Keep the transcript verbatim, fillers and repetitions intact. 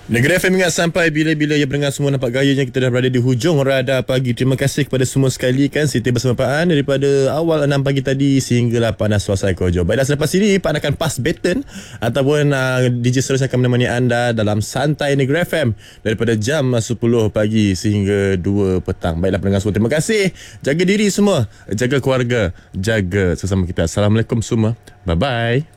Negeri F M ingat sampai bila-bila ya pendengar semua nampak gayanya kita dah berada di hujung Radar Pagi. Terima kasih kepada semua sekali kan Siti bersama Pak An daripada awal enam pagi tadi sehinggalah Pak Nas selesai kojo. Baiklah, selepas ini Pak An akan pass baton ataupun uh, D J Seterus akan menemani anda dalam Santai Negeri F M daripada jam sepuluh pagi sehingga dua petang. Baiklah pendengar semua, terima kasih. Jaga diri semua, jaga keluarga, jaga sesama kita. Assalamualaikum semua. Bye-bye.